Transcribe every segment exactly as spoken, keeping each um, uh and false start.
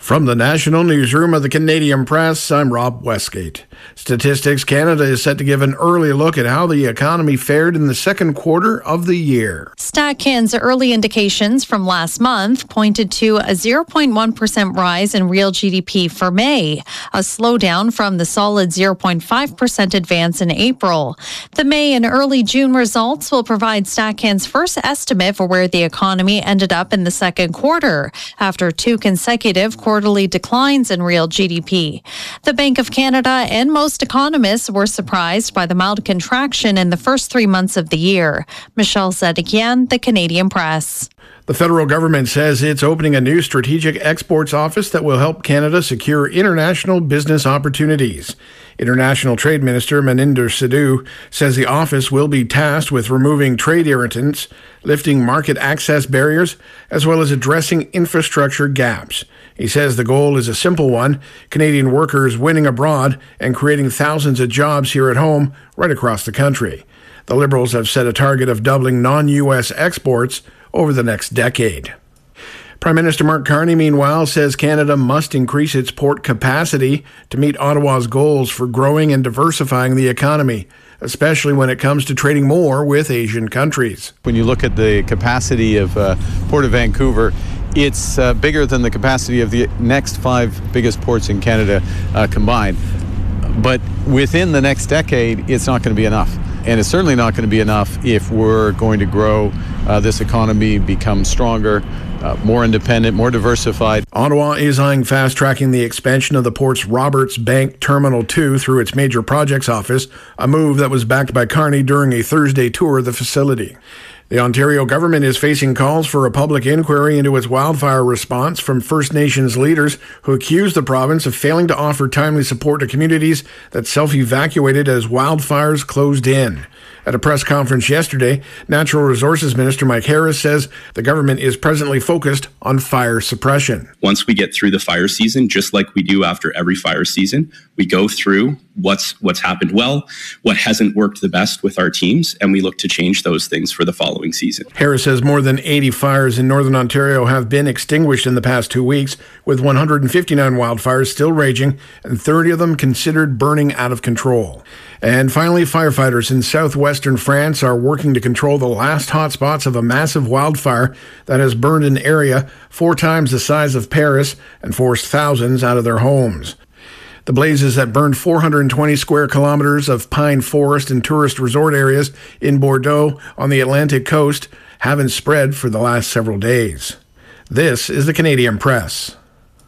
From the National Newsroom of the Canadian Press, I'm Rob Westgate. Statistics Canada is set to give an early look at how the economy fared in the second quarter of the year. StatCan's early indications from last month pointed to a zero point one percent rise in real G D P for May, a slowdown from the solid zero point five percent advance in April. The May and early June results will provide StatCan's first estimate for where the economy ended up in the second quarter, after two consecutive quarterly declines in real G D P. The Bank of Canada and most economists were surprised by the mild contraction in the first three months of the year. Michelle Zedekian, the Canadian Press. The federal government says it's opening a new strategic exports office that will help Canada secure international business opportunities. International Trade Minister Maninder Sidhu says the office will be tasked with removing trade irritants, lifting market access barriers, as well as addressing infrastructure gaps. He says the goal is a simple one: Canadian workers winning abroad and creating thousands of jobs here at home right across the country. The Liberals have set a target of doubling non-U S exports over the next decade. Prime Minister Mark Carney, meanwhile, says Canada must increase its port capacity to meet Ottawa's goals for growing and diversifying the economy, especially when it comes to trading more with Asian countries. When you look at the capacity of uh, Port of Vancouver, it's uh, bigger than the capacity of the next five biggest ports in Canada uh, combined. But within the next decade, it's not going to be enough. And it's certainly not going to be enough if we're going to grow uh, this economy, become stronger, uh, more independent, more diversified. Ottawa is eyeing fast-tracking the expansion of the port's Roberts Bank Terminal two through its major projects office, a move that was backed by Carney during a Thursday tour of the facility. The Ontario government is facing calls for a public inquiry into its wildfire response from First Nations leaders who accuse the province of failing to offer timely support to communities that self-evacuated as wildfires closed in. At a press conference yesterday, Natural Resources Minister Mike Harris says the government is presently focused on fire suppression. Once we get through the fire season, just like we do after every fire season, we go through what's what's happened well, what hasn't worked the best with our teams, and we look to change those things for the following season. Harris says more than eighty fires in northern Ontario have been extinguished in the past two weeks, with one hundred fifty-nine wildfires still raging and thirty of them considered burning out of control. And finally, firefighters in southwestern France are working to control the last hotspots of a massive wildfire that has burned an area four times the size of Paris and forced thousands out of their homes. The blazes that burned four hundred twenty square kilometers of pine forest and tourist resort areas in Bordeaux on the Atlantic coast haven't spread for the last several days. This is the Canadian Press.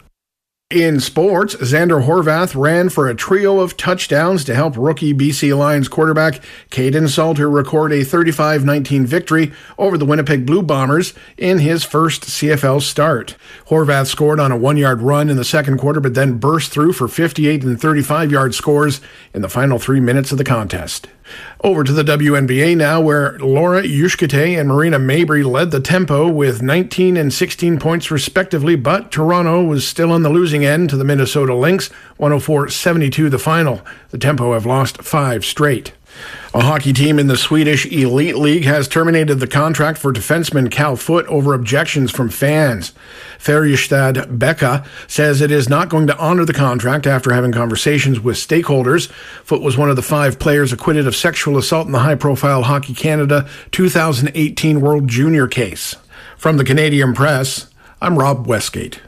In sports, Xander Horvath ran for a trio of touchdowns to help rookie B C Lions quarterback Caden Salter record a thirty-five nineteen victory over the Winnipeg Blue Bombers in his first C F L start. Horvath scored on a one-yard run in the second quarter, but then burst through for fifty-eight and thirty-five-yard scores in the final three minutes of the contest. Over to the W N B A now, where Laura Yushkate and Marina Mabrey led the tempo with nineteen and sixteen points respectively, but Toronto was still on the losing end to the Minnesota Lynx, one oh four seventy-two the final. The tempo have lost five straight. A hockey team in the Swedish Elite League has terminated the contract for defenseman Cal Foote over objections from fans. Färjestad Becka says it is not going to honor the contract after having conversations with stakeholders. Foote was one of the five players acquitted of sexual assault in the high-profile Hockey Canada two thousand eighteen World Junior case. From the Canadian Press, I'm Rob Westgate.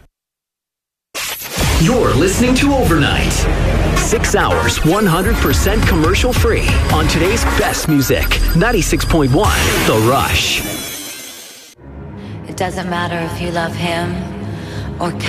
You're listening to Overnight. Six hours, one hundred percent commercial free on today's best music. ninety-six point one The Rush. It doesn't matter if you love him or